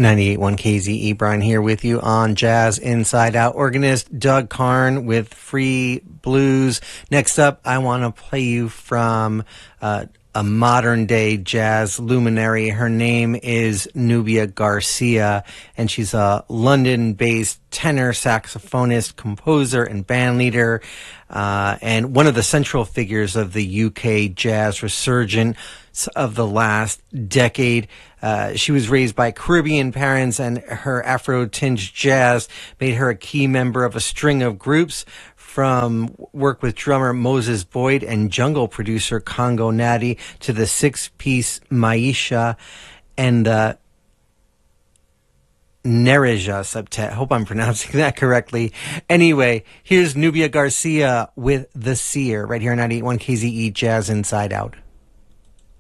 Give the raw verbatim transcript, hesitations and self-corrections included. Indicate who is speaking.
Speaker 1: ninety-eight point one K Z E, Brian here with you on Jazz Inside Out. Organist Doug Karn with Free Blues. Next up, I want to play you from uh, a modern-day jazz luminary. Her name is Nubia Garcia, and she's a London-based tenor saxophonist, composer, and bandleader, uh, and one of the central figures of the U K jazz resurgence of the last decade. Uh, she was raised by Caribbean parents, and her Afro-tinged jazz made her a key member of a string of groups, from work with drummer Moses Boyd and jungle producer Congo Natty to the six-piece Maisha and the Nereja Septet. Hope I'm pronouncing that correctly. Anyway, here's Nubia Garcia with The Seer right here on ninety-eight point one K Z E Jazz Inside Out.